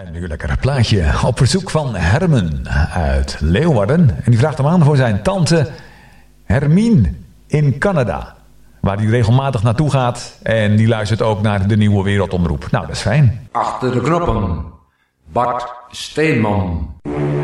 En nu lekker een plaatje op verzoek van Hermen uit Leeuwarden. En die vraagt hem aan voor zijn tante Hermien in Canada. Waar hij regelmatig naartoe gaat. En die luistert ook naar de Nieuwe Wereldomroep. Nou, dat is fijn. Achter de knoppen. Bart Steenman.